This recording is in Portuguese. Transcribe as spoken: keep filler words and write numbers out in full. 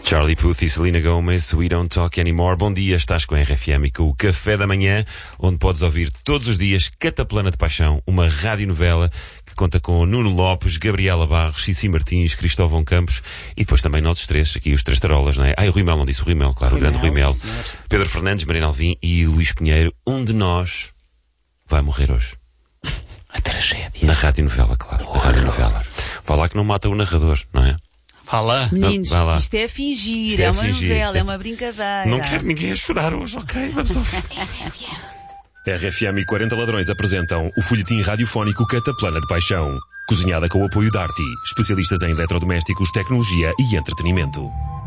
Charlie Puth e Selena Gomez, We Don't Talk Anymore. Bom dia, estás com a R F M e com o Café da Manhã, onde podes ouvir todos os dias Cataplana de Paixão, uma radionovela que conta com Nuno Lopes, Gabriela Barros, Cici Martins, Cristóvão Campos e depois também nós os três, aqui os três tarolas, não é? Ah, e o Rui Mel, não disse o Rui Mel, claro, Rui o grande Rui Mel. Pedro Fernandes, Marina Alvim e Luís Pinheiro. Um de nós vai morrer hoje. A tragédia. Na radionovela, claro. Na radionovela. Vá lá que não mata o narrador, não é? Vá lá. Meninos, Vá lá. isto é fingir, Isto é é uma fingir, novela, isto é- é uma brincadeira. Não quero ninguém a chorar hoje, ok? Vamos ouvir. R F M e quarenta Ladrões apresentam o folhetim radiofónico Cataplana de Paixão. Cozinhada com o apoio da Arti, especialistas em eletrodomésticos, tecnologia e entretenimento.